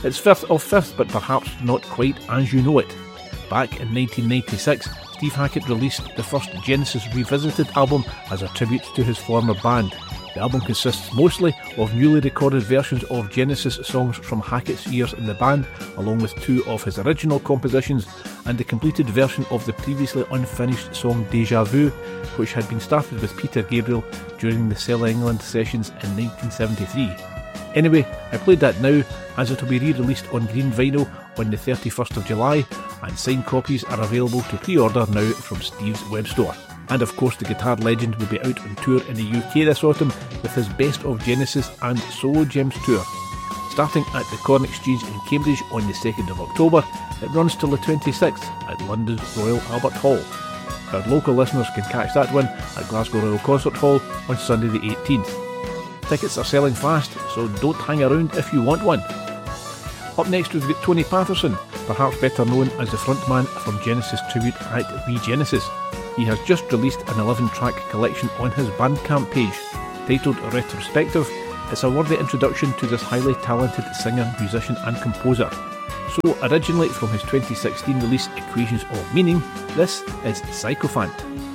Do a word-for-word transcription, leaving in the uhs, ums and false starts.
It's fifth of fifth, but perhaps not quite as you know it. Back in nineteen ninety-six, Steve Hackett released the first Genesis Revisited album as a tribute to his former band. The album consists mostly of newly recorded versions of Genesis songs from Hackett's years in the band, along with two of his original compositions, and the completed version of the previously unfinished song Deja Vu, which had been started with Peter Gabriel during the Cell England sessions in nineteen seventy-three. Anyway, I played that now, as it will be re-released on green vinyl on the thirty-first of July, and signed copies are available to pre-order now from Steve's web store. And of course, the guitar legend will be out on tour in the U K this autumn with his Best of Genesis and Solo Gems tour. Starting at the Corn Exchange in Cambridge on the second of October, it runs till the twenty-sixth at London's Royal Albert Hall. Our local listeners can catch that one at Glasgow Royal Concert Hall on Sunday the eighteenth. Tickets are selling fast, so don't hang around if you want one. Up next we've got Tony Patterson, perhaps better known as the frontman from Genesis Tribute at WeGenesis. He has just released an eleven track collection on his Bandcamp page, titled Retrospective. It's a worthy introduction to this highly talented singer, musician and composer. So originally from his twenty sixteen release Equations of Meaning, this is Sycophant.